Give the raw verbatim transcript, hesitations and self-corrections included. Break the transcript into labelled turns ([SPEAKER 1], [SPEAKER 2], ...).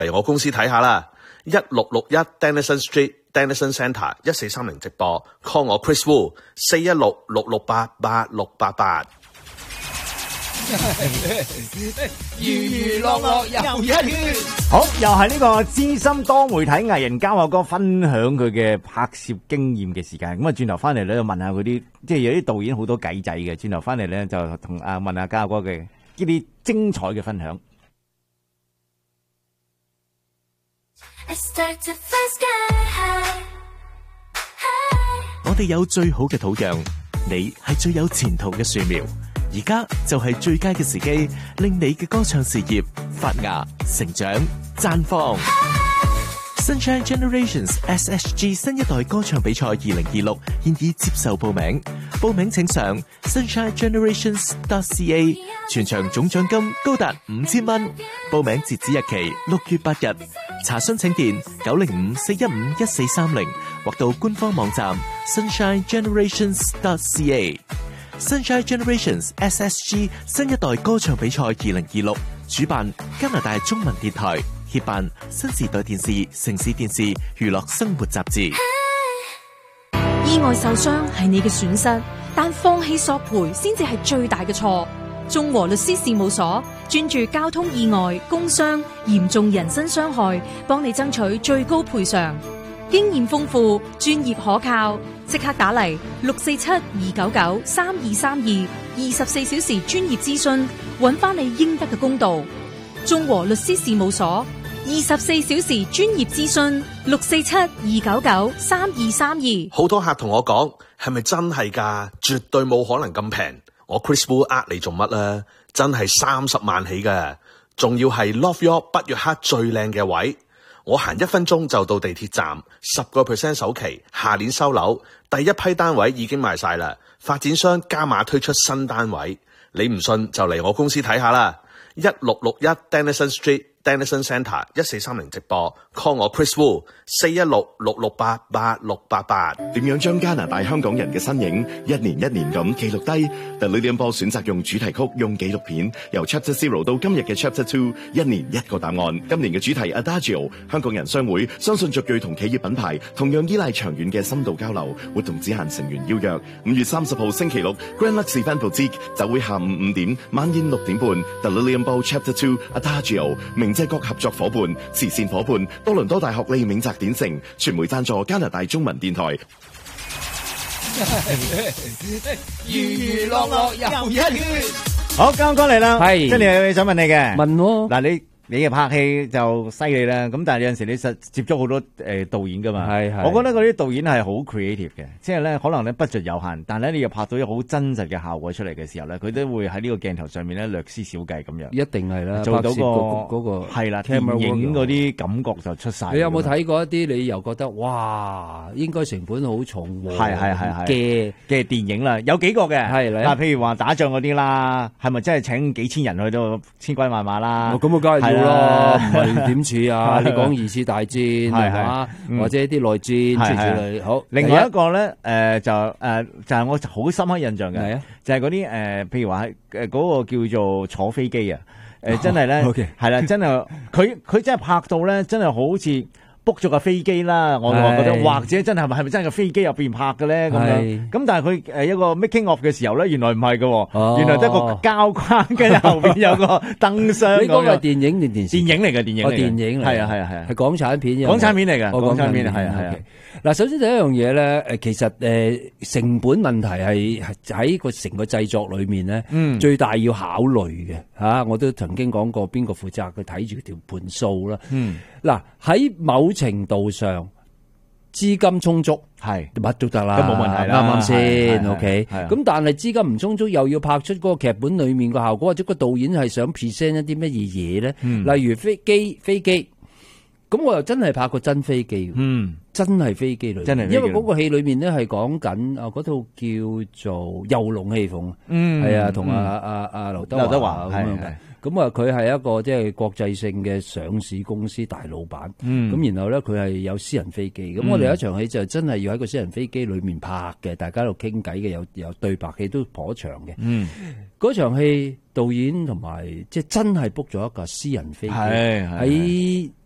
[SPEAKER 1] 嚟我公司睇下啦，一六六一 Dennison Street。Dennison Centre 一四三零直播 call 我 Chris Wu 四一六六六八八六八八。
[SPEAKER 2] 娛娛樂樂又一圈，
[SPEAKER 3] 好，又係呢個資深多媒體藝人交友哥分享佢嘅拍攝經驗嘅時間。咁啊，轉頭翻嚟咧就問下佢啲，即係有啲導演好多計仔嘅。轉頭翻嚟咧就同啊問下交友哥嘅呢啲精彩嘅分享。
[SPEAKER 4] 我哋有最好嘅土壤，你係最有前途嘅樹苗。而家就係最佳嘅時機，令你嘅歌唱事業發芽、成長、綻放。Sunshine Generations S H G 新一代歌唱比賽二零二六現已接受報名，報名請上 Sunshine Generations dot C A， 全場總獎金高達五千蚊，報名截止日期六月八日，查詢請電九零五四一五一四三零或到官方網站 Sunshine Generations dot C A。Sunshine Generations S S G 新一代歌唱比賽二零二六主辦加拿大中文電台，協辦新時代電視、城市電視、娛樂生活雜誌。
[SPEAKER 5] 意外受傷係你嘅損失，但放棄索賠先至係最大嘅錯。中和律師事務所專注交通意外、工傷、嚴重人身傷害，幫你爭取最高賠償。經驗豐富，專業可靠，即刻打嚟六四七二九九三二三二，二十四小時專業諮詢，揾翻你應得嘅公道。中和律師事務所，二十四小時專業諮詢，六四七二九九三二三二。
[SPEAKER 1] 好多客同我講，係咪真係㗎？絕對冇可能咁平。我 Chris Wu 呃你做乜咧？真係三十萬起嘅，仲要係 Love York 北約克最靚嘅位。我行一分鐘就到地鐵站，十個 percent 首期，下年收樓，第一批單位已經賣晒啦。發展商加碼推出新單位，你唔信就嚟我公司睇下啦。一六六一 Dennison Street。Dennison Centre 一四三零直播 call 我 Chris Wu 四一六六六八八六八八。
[SPEAKER 6] 點樣將加拿大香港人嘅身影一年一年咁記錄低？ The Lilian Ball 選擇用主題曲，用紀錄片，由 Chapter Zero 到今日嘅 Chapter Two， 一年一個答案。今年嘅主題 Adagio， 香港人商會相信族裔同企業品牌同樣依賴長遠嘅深度交流。活動只限成員邀約。五月三十號星期六 Grand Lux Event Boutique 就會下午五點，晚宴六點半。The Lilian Ball Chapter Two Adagio， 明謝各合作伙伴、慈善伙伴、多倫多大學利銘澤典城、傳媒贊助加拿大中文電台。
[SPEAKER 2] 娛娛樂樂又一圈。
[SPEAKER 3] 好，交哥嚟啦，
[SPEAKER 2] 係，
[SPEAKER 3] 跟住有嘢想問你嘅，
[SPEAKER 2] 問喎。
[SPEAKER 3] 嗱，你你嘅拍戲就犀利啦，咁但係有陣時你實接觸好多誒導演噶嘛，
[SPEAKER 2] 係係，
[SPEAKER 3] 我覺得嗰啲導演係好 creative 嘅，即係咧可能咧 budget 有限，但係咧你又拍到一好真實嘅效果出嚟嘅時候咧，佢都會喺呢個鏡頭上面咧略施小計咁樣，
[SPEAKER 2] 一定係啦，
[SPEAKER 3] 做到個
[SPEAKER 2] 嗰個
[SPEAKER 3] 係啦，電影嗰啲感覺就出晒。
[SPEAKER 2] 你有冇睇過一啲你又覺得哇，應該成本好重喎？
[SPEAKER 3] 係係係係
[SPEAKER 2] 嘅嘅
[SPEAKER 3] 電影啦，有幾個嘅，係嗱，譬如話打仗嗰啲啦，係咪真係請幾千人去到千軍萬馬啦？
[SPEAKER 2] 咁啊，梗係要啦，唔係點似啊？你講二次大戰係嘛，或者啲內戰之類。好，
[SPEAKER 3] 另外一個咧，誒就誒就係我好深刻印象嘅，就係嗰啲誒，譬如話誒嗰個叫做坐飛機啊，誒真係咧，係啦，真係佢佢真係拍到咧，真係好似book 咗架飛機啦，我就話覺得，或者真係係咪真係個飛機入邊拍嘅咧咁樣？咁但係佢誒一個 making of 嘅時候咧，原來唔係嘅，原來得個膠框，跟住後邊有個燈箱。
[SPEAKER 2] 你講係電影定電視？
[SPEAKER 3] 電影嚟嘅，電影嚟嘅，
[SPEAKER 2] 電影嚟，
[SPEAKER 3] 係啊係啊係啊，
[SPEAKER 2] 係港產片，
[SPEAKER 3] 港產片嚟嘅，港產片係啊係啊。
[SPEAKER 2] 嗱，首先第一樣嘢咧，誒，其實誒成本問題係喺個成個製作裏面咧，嗯，最大要考慮嘅吓，我都曾經講過邊個負責佢睇住條盤數啦，嗯，嗱喺某程度上資金充足係乜都得啦，
[SPEAKER 3] 咁冇問題啦，
[SPEAKER 2] 啱啱先 ，OK，咁但係資金唔充足又要拍出嗰個劇本裏面個效果，或者個導演係想 present 一啲乜嘢嘢咧，例如飛機飛機。咁我又真係拍過真飛機，嗯，真係飛機裏，真係，因為嗰個戲裏面咧係講緊啊嗰套叫做《遊龍戲鳳》，嗯，係啊，同阿阿阿劉德劉德華咁樣嘅。咁啊，佢係一個即係國際性嘅上市公司大老闆，嗯，咁然後咧佢係有私人飛機，咁我哋有一場戲就真係要喺個私人飛機裏面拍嘅，大家喺度傾偈嘅，有有對白戲都頗長嘅，嗯，嗰場戲導演同埋即係真係 book 咗一架私人飛機喺